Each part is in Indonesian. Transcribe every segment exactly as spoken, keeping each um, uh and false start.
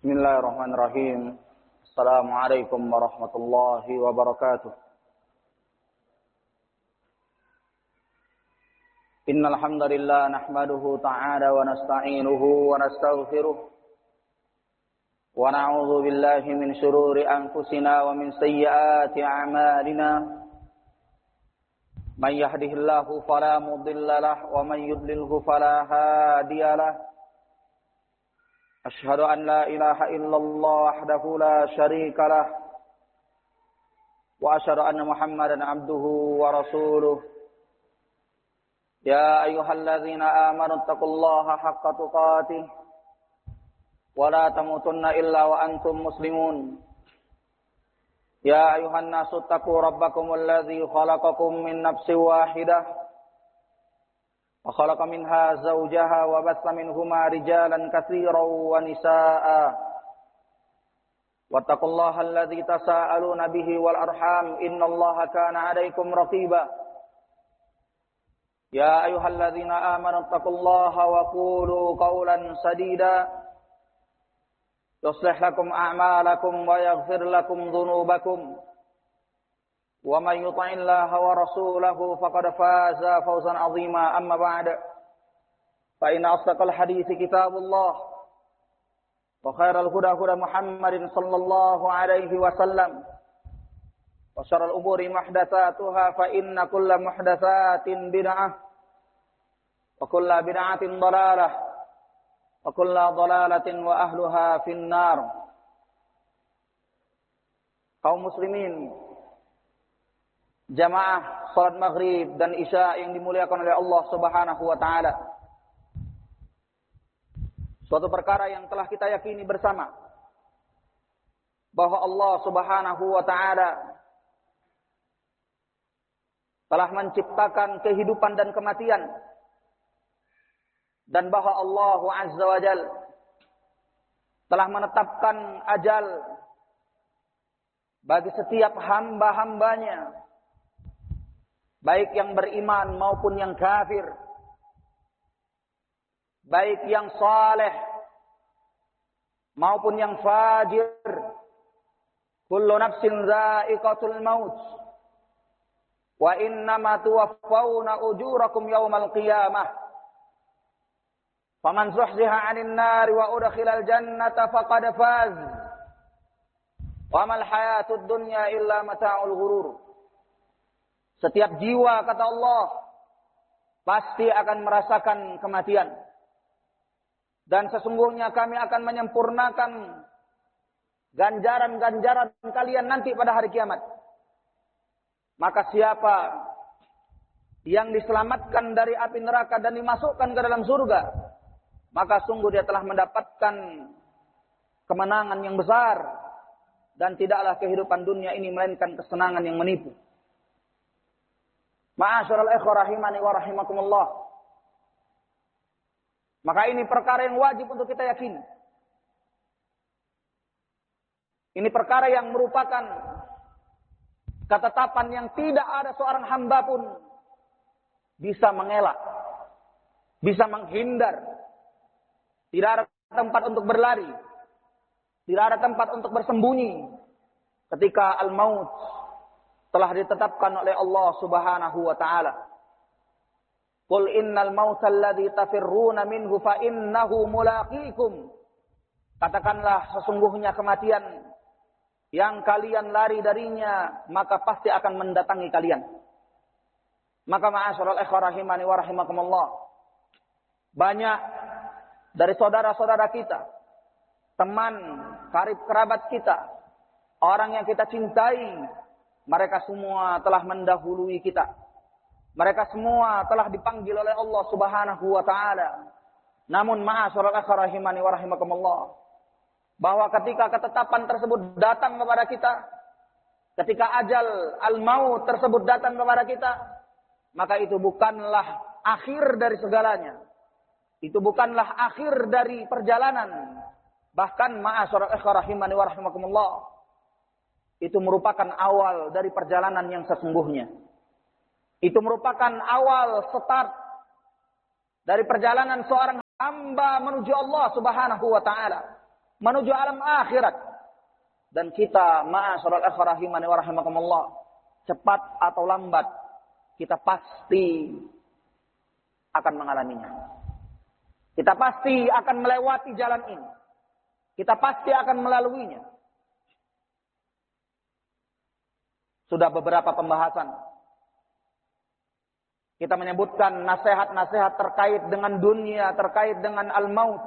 Bismillahirrahmanirrahim. Assalamualaikum warahmatullahi wabarakatuh. Innal hamdalillah nahmaduhu ta'ala wa nasta'inuhu wa nastaghfiruh. Wa na'udzu billahi min shururi anfusina wa min sayyiati a'malina. Man yahdihillahu fala mudilla lahu wa man yudlilhu fala hadiya lahu. أشهد أن لا إله إلا الله وحده لا شريك له وأشهد أن محمدا عبده ورسوله يا أيها الذين آمنوا اتقوا الله حق تقاته ولا تموتن إلا وأنتم مسلمون يا أيها الناس اتقوا ربكم الذي خلقكم من نفس واحدة وخلق منها زوجها وبث منهما رجالا كثيرا ونساء واتقوا الله الذي تساءلون به والأرحام إن الله كان عليكم رقيبا يا أيها الذين آمنوا اتقوا الله وقولوا قولا سديدا يصلح لكم أعمالكم ويغفر لكم ذنوبكم ومن يطع الله ورسوله فقد فاز فوزا عظيما أما بعد فإن أصدق الحديث كتاب الله وخير الهدى هدى محمد صلى الله عليه وسلم وشر الأمور محدثاتها فإن كل محدثات بدعة وكل بدعة ضلالة وكل ضلالة وأهلها في النار. Kaum muslimin, jamaah salat maghrib dan isya yang dimuliakan oleh Allah Subhanahu wa taala. Suatu perkara yang telah kita yakini bersama bahwa Allah Subhanahu wa taala telah menciptakan kehidupan dan kematian, dan bahwa Allah Azza wa Jalla telah menetapkan ajal bagi setiap hamba-hambanya, baik yang beriman maupun yang kafir, baik yang saleh maupun yang fajir. Kullu nafsin dha'iqatul maut wa innama tuwaffawna ujurakum yawmal qiyamah. Faman zuhziha 'anil nari wa udkhilal jannata faqad faz. Wa mal hayatud dunya illa mata'ul ghurur. Setiap jiwa, kata Allah, pasti akan merasakan kematian. Dan sesungguhnya kami akan menyempurnakan ganjaran-ganjaran kalian nanti pada hari kiamat. Maka siapa yang diselamatkan dari api neraka dan dimasukkan ke dalam surga, maka sungguh dia telah mendapatkan kemenangan yang besar. Dan tidaklah kehidupan dunia ini melainkan kesenangan yang menipu. Ma'asyiral ikhwah rahimani wa rahimakumullah. Maka ini perkara yang wajib untuk kita yakini. Ini perkara yang merupakan ketetapan yang tidak ada seorang hamba pun bisa mengelak, bisa menghindar. Tidak ada tempat untuk berlari, tidak ada tempat untuk bersembunyi ketika al-maut telah ditetapkan oleh Allah Subhanahu wa taala. Qul innal mautal ladzi tafirruna minhu fa innahu mulaqikum. Katakanlah, sesungguhnya kematian yang kalian lari darinya maka pasti akan mendatangi kalian. Maka ma'asyiral ikhwah rahimani wa rahimakumullah, banyak dari saudara-saudara kita, teman karib kerabat kita, orang yang kita cintai, mereka semua telah mendahului kita. Mereka semua telah dipanggil oleh Allah Subhanahu wa taala. Namun ma'asyiral ikhwah rahimani wa rahimakumullah, bahwa ketika ketetapan tersebut datang kepada kita, ketika ajal al-maut tersebut datang kepada kita, maka itu bukanlah akhir dari segalanya. Itu bukanlah akhir dari perjalanan. Bahkan ma'asyiral ikhwah rahimani wa rahimakumullah, itu merupakan awal dari perjalanan yang sesungguhnya. Itu merupakan awal start dari perjalanan seorang hamba menuju Allah Subhanahu wa taala. menuju alam akhirat. Dan kita, ma'asyiral ikhwah rahimani wa rahimakumullah, cepat atau lambat kita pasti akan mengalaminya. Kita pasti akan melewati jalan ini. Kita pasti akan melaluinya. Sudah beberapa pembahasan kita menyebutkan nasihat-nasihat terkait dengan dunia, terkait dengan al-maut,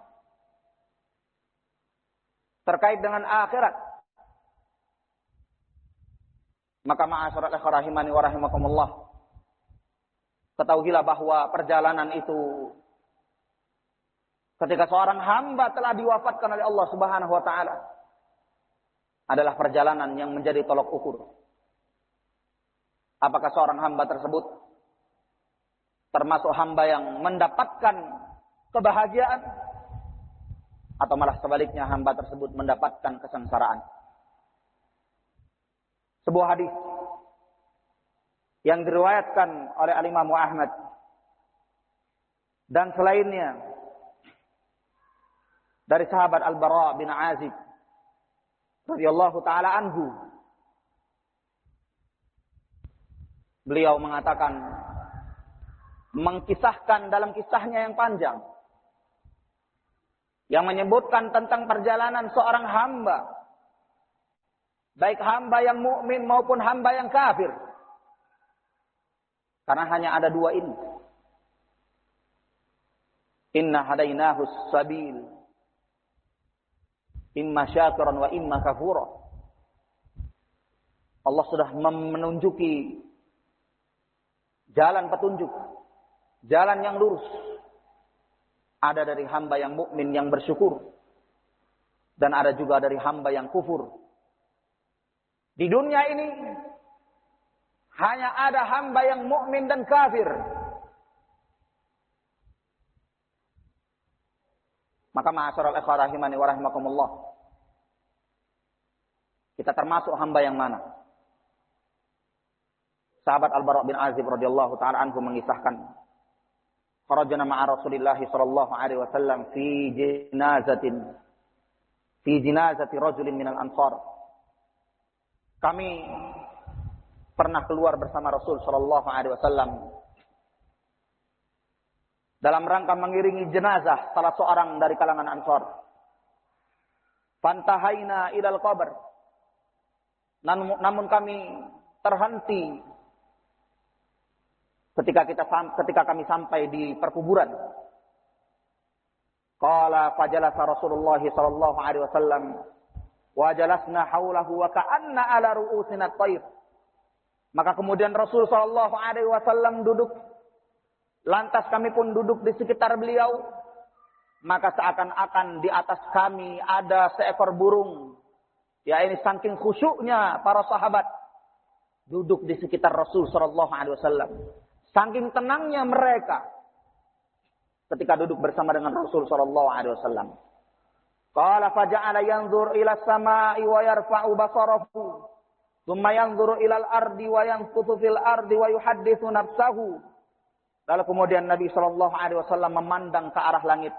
terkait dengan akhirat. Maka ma'asyiral ikhwah rahimani wa rahimakumullah, ketahuilah bahwa perjalanan itu ketika seorang hamba telah diwafatkan oleh Allah Subhanahu wa taala adalah perjalanan yang menjadi tolok ukur. Apakah seorang hamba tersebut termasuk hamba yang mendapatkan kebahagiaan, atau malah sebaliknya hamba tersebut mendapatkan kesengsaraan. Sebuah hadis yang diriwayatkan oleh Al-Imam Ahmad dan selainnya dari sahabat Al-Bara bin Azib radhiyallahu taala anhu. Beliau mengatakan, mengkisahkan dalam kisahnya yang panjang, yang menyebutkan tentang perjalanan seorang hamba, baik hamba yang mukmin maupun hamba yang kafir. Karena hanya ada dua ini. Inna hadainahu sabil, imma syakiran wa imma kafura. Allah sudah menunjuki jalan petunjuk, jalan yang lurus. Ada dari hamba yang mukmin yang bersyukur, dan ada juga dari hamba yang kufur. Di dunia ini hanya ada hamba yang mukmin dan kafir. Maka ma'asyiral ikhwah rahimani wa rahimakumullah, kita termasuk hamba yang mana? Sahabat Al-Bara bin Azib radhiyallahu taala anhu mengisahkan, kharajna ma'a Rasulillah sallallahu alaihi wasallam fi jinazatin fi jinazati rajulin minal ansar. Kami pernah keluar bersama Rasul sallallahu alaihi wasallam dalam rangka mengiringi jenazah salah seorang dari kalangan Ansar. Fantahaina ilal qabr. Namun kami terhenti ketika kita ketika kami sampai di perkuburan. Qala fajalasa Rasulullah sallallahu alaihi wasallam wa jalasna haulahu wa ka'anna ala ru'usina at-tayr. Maka kemudian Rasul sallallahu alaihi wasallam duduk, lantas kami pun duduk di sekitar beliau, maka seakan-akan di atas kami ada seekor burung. Ya, ini saking khusyuknya para sahabat duduk di sekitar Rasul sallallahu alaihi wasallam. Saking tenangnya mereka ketika duduk bersama dengan Rasul sallallahu alaihi wasallam. Qala faja'ala yanzur ila as-sama'i wa yarfa'u basarahu, thumma yanzuru ila al-ardi wa yanquthu fil ardi wa yuhaddithu nafsahu. Lalu kemudian Nabi sallallahu alaihi wasallam memandang ke arah langit.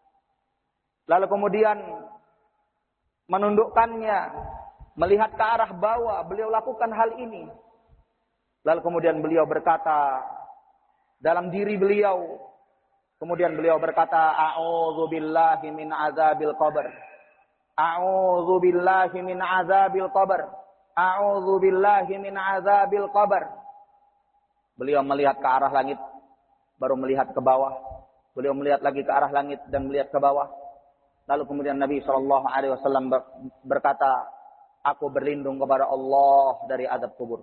Lalu kemudian menundukkannya, melihat ke arah bawah. Beliau lakukan hal ini. Lalu kemudian beliau berkata dalam diri beliau, kemudian beliau berkata, a'udzu billahi min azabil qabr. A'udzu billahi min azabil qabr. A'udzu billahi min azabil qabr. Beliau melihat ke arah langit, baru melihat ke bawah. Beliau melihat lagi ke arah langit dan melihat ke bawah. Lalu kemudian Nabi shallallahu alaihi wasallam berkata, aku berlindung kepada Allah dari azab kubur.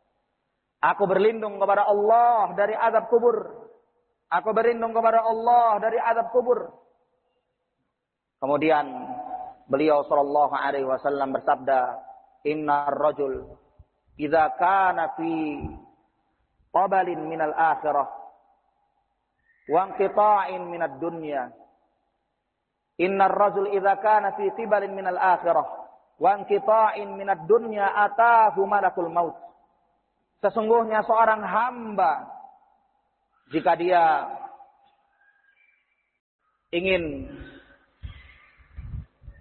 Aku berlindung kepada Allah dari azab kubur. Aku berlindung kepada Allah dari azab kubur. Kemudian beliau sallallahu alaihi wasallam bersabda, innar rajul idza kana fi qabalin minal akhirah wa inqita'in minad dunya. Innar rajul idza kana fi tibalin minal akhirah wa inqita'in minad dunya atahu malakul maut. Sesungguhnya seorang hamba jika dia ingin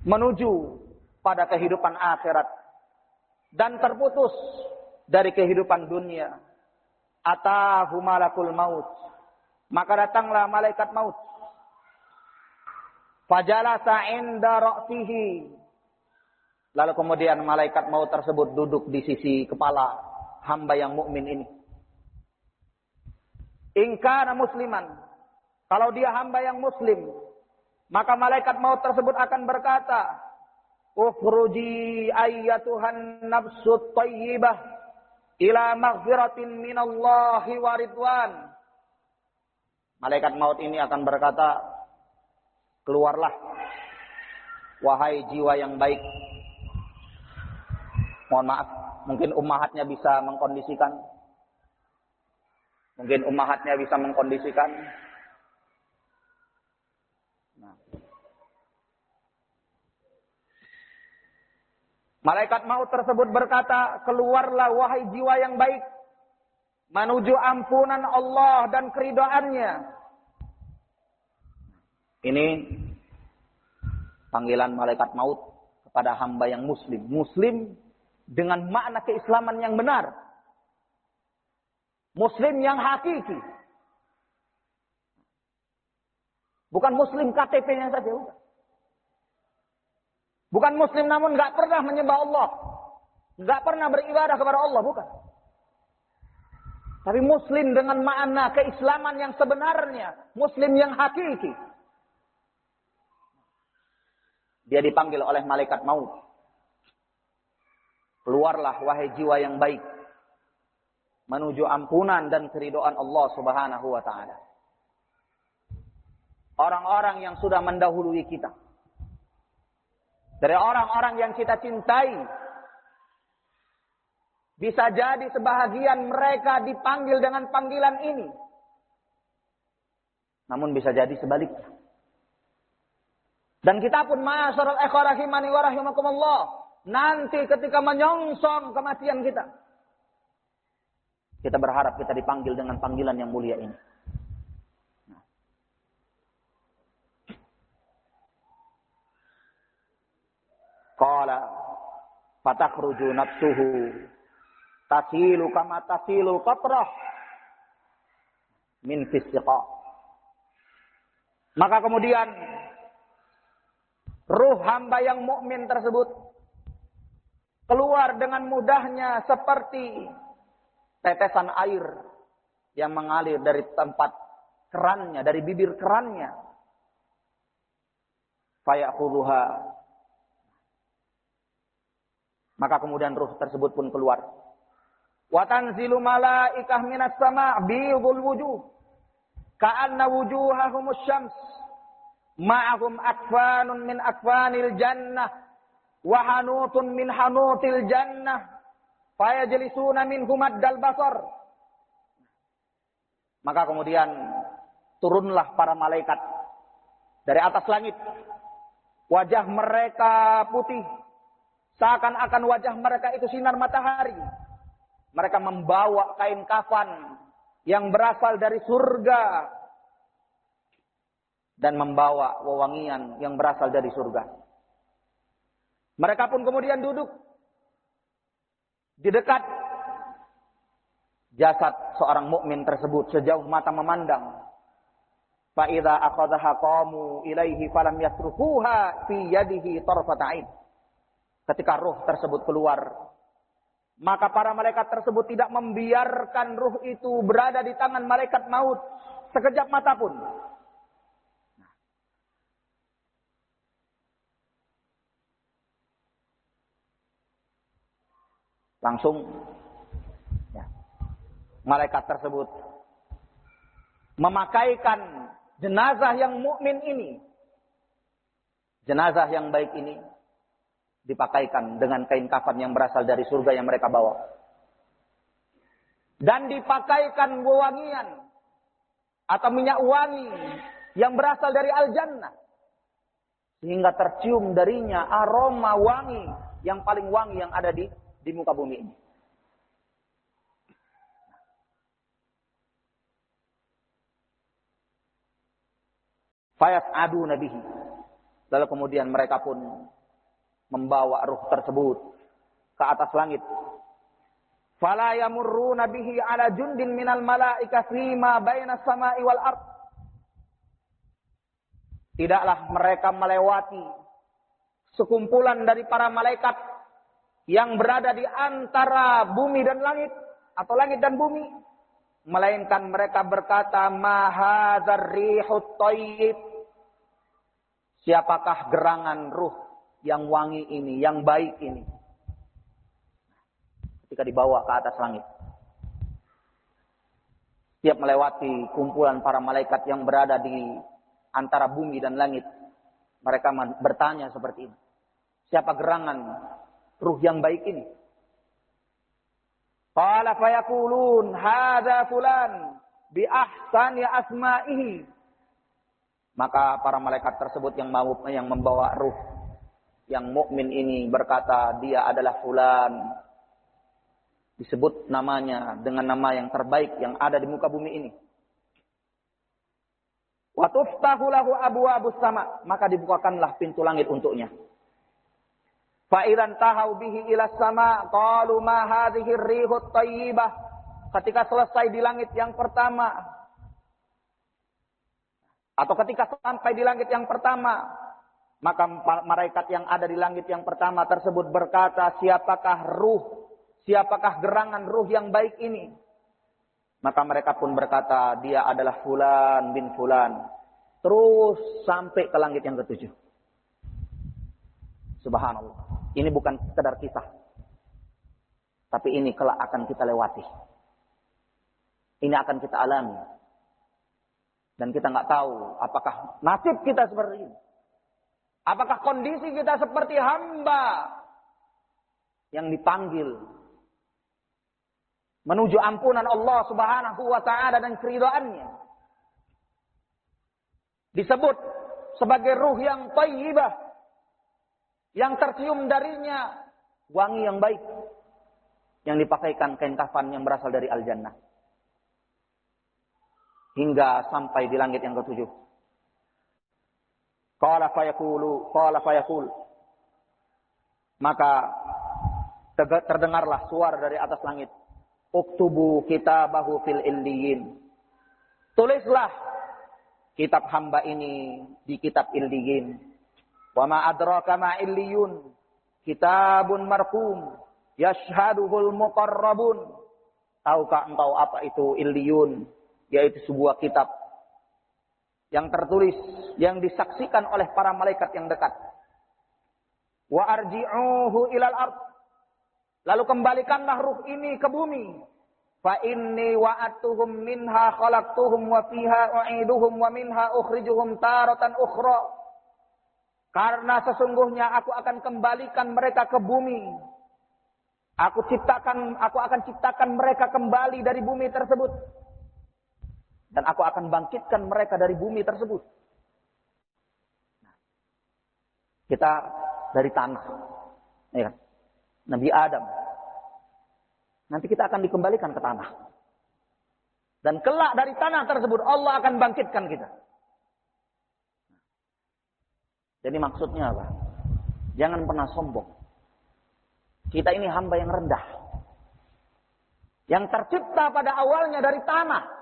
menuju pada kehidupan akhirat dan terputus dari kehidupan dunia. Atahu malakul maut, maka datanglah malaikat maut. Fajalasa inda ra'sihi, lalu kemudian malaikat maut tersebut duduk di sisi kepala hamba yang mukmin ini. In kana musliman, kalau dia hamba yang muslim, maka malaikat maut tersebut akan berkata, ukhruji ayyatuhan nafsut tayyibah ila maghfiratin minallahi wa ridwan. Malaikat maut ini akan berkata, keluarlah wahai jiwa yang baik. Mohon maaf, mungkin ummahatnya bisa mengkondisikan. Mungkin ummahatnya bisa mengkondisikan. Nah. Malaikat maut tersebut berkata, keluarlah wahai jiwa yang baik, menuju ampunan Allah dan keridhaannya. Ini panggilan malaikat maut kepada hamba yang muslim. Muslim dengan makna keislaman yang benar. Muslim yang hakiki. Bukan muslim K T P-nya saja. Bukan. Bukan muslim namun nggak pernah menyembah Allah. Nggak pernah beribadah kepada Allah. Bukan. Tapi muslim dengan makna keislaman yang sebenarnya. Muslim yang hakiki. Dia dipanggil oleh malaikat maut. Keluarlah wahai jiwa yang baik, menuju ampunan dan keridhaan Allah Subhanahu wa taala. Orang-orang yang sudah mendahului kita, dari orang-orang yang kita cintai, bisa jadi sebahagian mereka dipanggil dengan panggilan ini. Namun bisa jadi sebaliknya. Dan kita pun ma'asyaral ikhwah rahimani wa rahimakumullah, nanti ketika menyongsong kematian kita, kita berharap kita dipanggil dengan panggilan yang mulia ini. Qala fatakhruju nafsuhu tasilu kama tasilu qatrah min fisqa. Maka kemudian ruh hamba yang mukmin tersebut keluar dengan mudahnya seperti tetesan air yang mengalir dari tempat kerannya, dari bibir kerannya. Fayakhudhuha, maka kemudian ruh tersebut pun keluar. Wa tanzilu malaikah minas sama' biyudul wujuh ka'anna wujuhahumus syams ma'ahum akfanun min akfanil jannah wa hanutun min hanutil jannah fayajlisuna minhum maddal basar. Maka kemudian turunlah para malaikat dari atas langit. Wajah mereka putih, seakan-akan wajah mereka itu sinar matahari. Mereka membawa kain kafan yang berasal dari surga dan membawa wewangian yang berasal dari surga. Mereka pun kemudian duduk di dekat jasad seorang mukmin tersebut sejauh mata memandang. Fa idza akhadhaha qamu ilaihi falam yatrukuha fi yadihi tarfata ain. Ketika ruh tersebut keluar, maka para malaikat tersebut tidak membiarkan ruh itu berada di tangan malaikat maut sekejap mata pun. Langsung ya, malaikat tersebut memakaikan jenazah yang mukmin ini, jenazah yang baik ini, dipakaikan dengan kain kafan yang berasal dari surga yang mereka bawa. Dan dipakaikan wewangian atau minyak wangi yang berasal dari al-jannah. Sehingga tercium darinya aroma wangi yang paling wangi yang ada di, di muka bumi ini. Fayas'adu nabihi. Lalu kemudian mereka pun membawa ruh tersebut ke atas langit. Fala yamurruna bihi ala jundin minal malaika fima baina samai wal ard. Tidaklah mereka melewati sekumpulan dari para malaikat yang berada di antara bumi dan langit, atau langit dan bumi, melainkan mereka berkata, ma hadzal rihut thayyib. Siapakah gerangan ruh yang wangi ini, yang baik ini? Ketika dibawa ke atas langit, setiap melewati kumpulan para malaikat yang berada di antara bumi dan langit, mereka bertanya seperti ini, siapa gerangan ruh yang baik ini? Qala fayaqulun hadza fulan bi ahsani asma'ihi. Maka para malaikat tersebut yang mau yang membawa ruh yang mukmin ini berkata, dia adalah fulan. Disebut namanya dengan nama yang terbaik yang ada di muka bumi ini. Wa tuftahu lahu abwaabus sama, maka dibukakanlah pintu langit untuknya. Fa idzan tahau bihi ila sama qalu ma hadhihi ar-rihut thayyibah. Ketika selesai di langit yang pertama, atau ketika sampai di langit yang pertama, maka malaikat yang ada di langit yang pertama tersebut berkata, siapakah ruh, siapakah gerangan ruh yang baik ini? Maka mereka pun berkata, dia adalah fulan bin fulan. Terus sampai ke langit yang ketujuh. Subhanallah. Ini bukan sekedar kisah. Tapi ini kelak akan kita lewati. Ini akan kita alami. Dan kita nggak tahu apakah nasib kita seperti ini. Apakah kondisi kita seperti hamba yang dipanggil menuju ampunan Allah Subhanahu wa taala dan keridhaannya. Disebut sebagai ruh yang thayyibah, yang tercium darinya wangi yang baik, yang dipakaikan kain kafan yang berasal dari al-jannah. Hingga sampai di langit yang ketujuh. Qala fayaqulu, qala fayaqul. Maka terdengarlah suara dari atas langit. Uktubu kitabahu fil illiyin. Tulislah kitab hamba ini di kitab illiyin. Wa ma adraka ma illiyun. Kitabun marqum yashhaduhul muqarrabun. Tahukah engkau apa itu illiyun? Yaitu sebuah kitab yang tertulis, yang disaksikan oleh para malaikat yang dekat. Wa arji'uhu ilal ard. Lalu kembalikanlah ruh ini ke bumi. Fa inni wa'atuhum minha khalaqtuhum wa fiha u'iduhum wa minha ukhrijuhum taratan ukhra. Karena sesungguhnya aku akan kembalikan mereka ke bumi. Aku ciptakan, aku akan ciptakan mereka kembali dari bumi tersebut. Dan aku akan bangkitkan mereka dari bumi tersebut. Kita dari tanah. Ya. Nabi Adam. Nanti kita akan dikembalikan ke tanah. Dan kelak dari tanah tersebut Allah akan bangkitkan kita. Jadi maksudnya apa? Jangan pernah sombong. Kita ini hamba yang rendah. Yang tercipta pada awalnya dari tanah.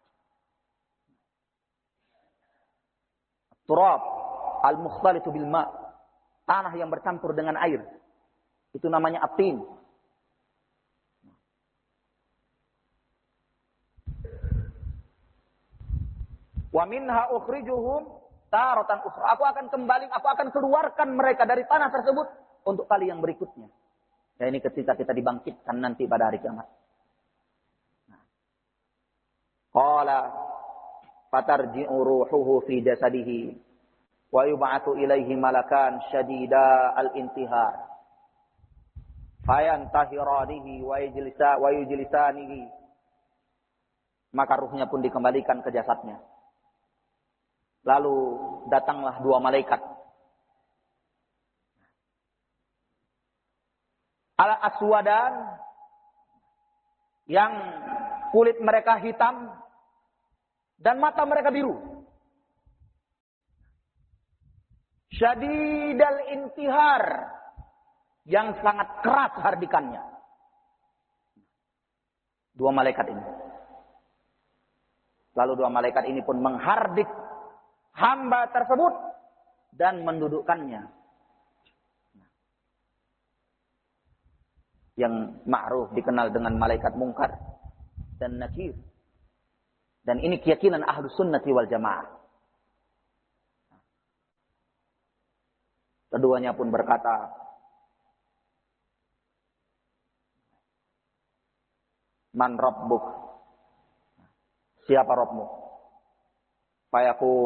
Turab al-mukhtalitu bil ma'. Tanah yang bercampur dengan air. Itu namanya atin. Wa minha ukhrijuhum taratan ukhra. Aku akan kembali, aku akan keluarkan mereka dari tanah tersebut untuk kali yang berikutnya. Ya, ini ketika kita dibangkitkan nanti pada hari kiamat. Qala fatarji'u ruhuhu fi jasadihi wa yub'atsu ilaihi malakan syadida al-intihar fayantahiranihi wa yajlisa wa yujlisanihi. Maka ruhnya pun dikembalikan ke jasadnya. Lalu datanglah dua malaikat al-aswadan, yang kulit mereka hitam dan mata mereka biru. syadidal intihar, yang sangat keras hardikannya. Dua malaikat ini. Lalu dua malaikat ini pun menghardik hamba tersebut dan mendudukkannya. Yang ma'ruf dikenal dengan malaikat mungkar dan nakir. Dan ini keyakinan Ahlus Sunnati wal Jamaah. Keduanya pun berkata, Man Rabbuk? Siapa Rabbmu? Fayaku